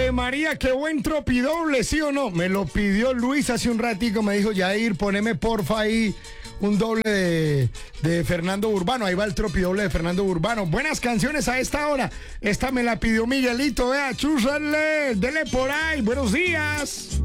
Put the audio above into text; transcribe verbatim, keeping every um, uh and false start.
Ave María, qué buen tropidoble, ¿sí o no? Me lo pidió Luis hace un ratico, me dijo, Jair, poneme porfa ahí un doble de, de Fernando Urbano. Ahí va el tropidoble de Fernando Urbano. Buenas canciones a esta hora. Esta me la pidió Miguelito, vea, chúsale, dele por ahí. Buenos días.